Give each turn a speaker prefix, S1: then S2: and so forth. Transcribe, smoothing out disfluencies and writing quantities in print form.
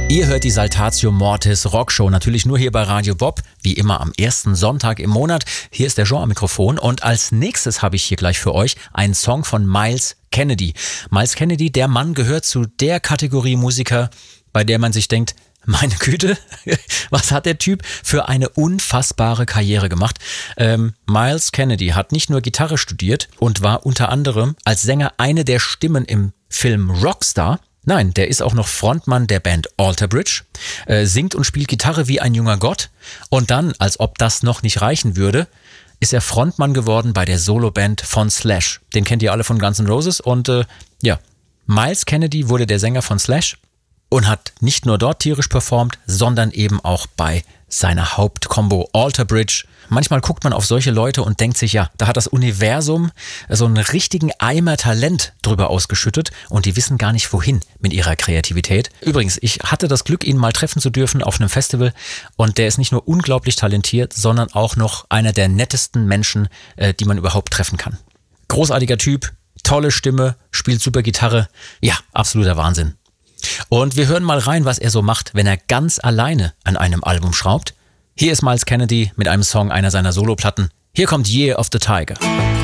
S1: Ihr hört die Saltatio Mortis Rockshow, natürlich nur hier bei Radio Bob, wie immer am ersten Sonntag im Monat. Hier ist der Jean am Mikrofon und als nächstes habe ich hier gleich für euch einen Song von Myles Kennedy. Myles Kennedy, der Mann gehört zu der Kategorie Musiker, bei der man sich denkt, meine Güte, was hat der Typ für eine unfassbare Karriere gemacht? Myles Kennedy hat nicht nur Gitarre studiert und war unter anderem als Sänger eine der Stimmen im Film Rockstar. Nein, der ist auch noch Frontmann der Band Alter Bridge, singt und spielt Gitarre wie ein junger Gott und dann, als ob das noch nicht reichen würde, ist er Frontmann geworden bei der Soloband von Slash. Den kennt ihr alle von Guns N' Roses und Myles Kennedy wurde der Sänger von Slash und hat nicht nur dort tierisch performt, sondern eben auch bei seiner Hauptkombo Alter Bridge. Manchmal guckt man auf solche Leute und denkt sich, ja, da hat das Universum so einen richtigen Eimer Talent drüber ausgeschüttet und die wissen gar nicht wohin mit ihrer Kreativität. Übrigens, ich hatte das Glück, ihn mal treffen zu dürfen auf einem Festival und der ist nicht nur unglaublich talentiert, sondern auch noch einer der nettesten Menschen, die man überhaupt treffen kann. Großartiger Typ, tolle Stimme, spielt super Gitarre. Ja, absoluter Wahnsinn. Und wir hören mal rein, was er so macht, wenn er ganz alleine an einem Album schraubt. Hier ist Myles Kennedy mit einem Song einer seiner Soloplatten. Hier kommt Year of the Tiger.